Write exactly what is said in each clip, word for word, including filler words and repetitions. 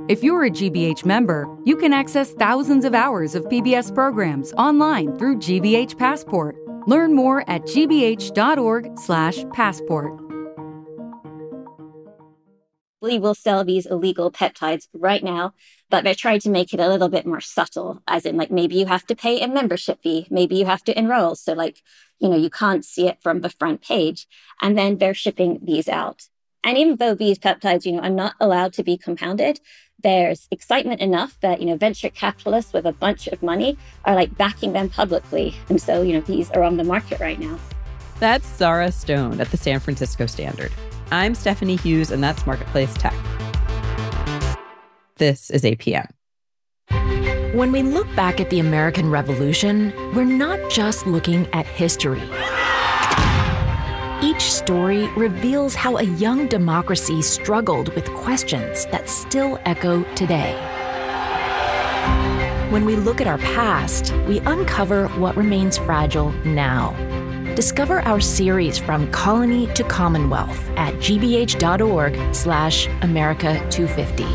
If you're a G B H member, you can access thousands of hours of P B S programs online through G B H Passport. Learn more at gbh.org slash passport. We will sell these illegal peptides right now, but they're trying to make it a little bit more subtle, as in, like, maybe you have to pay a membership fee, maybe you have to enroll. So, like, you know, you can't see it from the front page. And then they're shipping these out. And even though these peptides, you know, are not allowed to be compounded, there's excitement enough that, you know, venture capitalists with a bunch of money are like backing them publicly. And so, you know, these are on the market right now. That's Zara Stone at the San Francisco Standard. I'm Stephanie Hughes, and that's Marketplace Tech. This is A P M. When we look back at the American Revolution, we're not just looking at history. Each story reveals how a young democracy struggled with questions that still echo today. When we look at our past, we uncover what remains fragile now. Discover our series From Colony to Commonwealth at gbh.org slash America 250.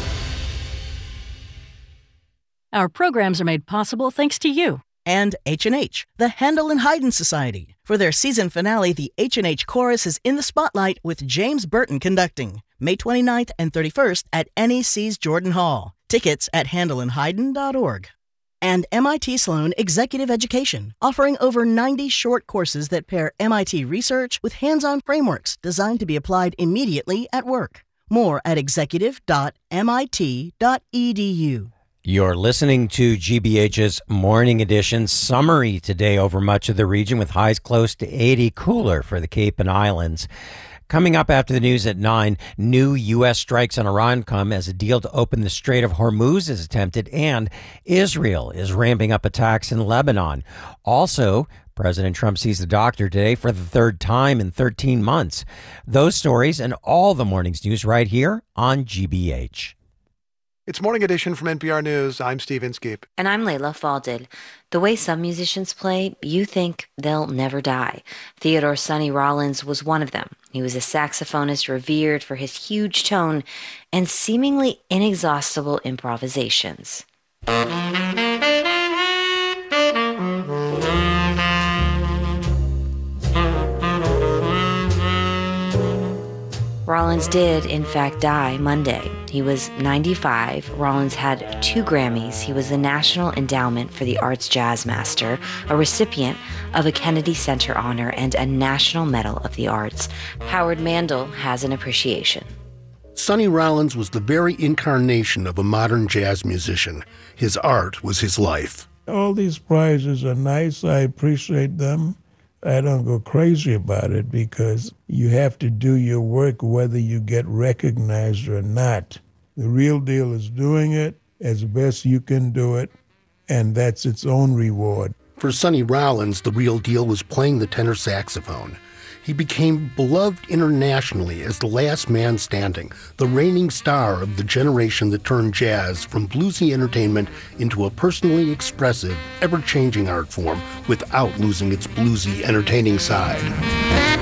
Our programs are made possible thanks to you. And H and H, the Handel and Haydn Society. For their season finale, the H and H Chorus is in the spotlight with James Burton conducting. May twenty-ninth and thirty-first at N E C's Jordan Hall. Tickets at handel and haydn dot org. And M I T Sloan Executive Education, offering over ninety short courses that pair M I T research with hands-on frameworks designed to be applied immediately at work. More at executive dot m i t dot e d u. You're listening to G B H's Morning Edition. Summery today over much of the region with highs close to eighty, cooler for the Cape and Islands. Coming up after the news at nine, new U S strikes on Iran come as a deal to open the Strait of Hormuz is attempted, and Israel is ramping up attacks in Lebanon. Also, President Trump sees the doctor today for the third time in thirteen months. Those stories and all the morning's news right here on G B H. It's Morning Edition from N P R News. I'm Steve Inskeep. And I'm Layla Falded. The way some musicians play, you think they'll never die. Theodore Sonny Rollins was one of them. He was a saxophonist revered for his huge tone and seemingly inexhaustible improvisations. Rollins did, in fact, die Monday. He was ninety-five. Rollins had two Grammys. He was the National Endowment for the Arts Jazz Master, a recipient of a Kennedy Center honor, and a National Medal of the Arts. Howard Mandel has an appreciation. Sonny Rollins was the very incarnation of a modern jazz musician. His art was his life. All these prizes are nice. I appreciate them. I don't go crazy about it because you have to do your work whether you get recognized or not. The real deal is doing it as best you can do it, and that's its own reward. For Sonny Rollins, the real deal was playing the tenor saxophone. He became beloved internationally as the last man standing, the reigning star of the generation that turned jazz from bluesy entertainment into a personally expressive, ever-changing art form without losing its bluesy, entertaining side.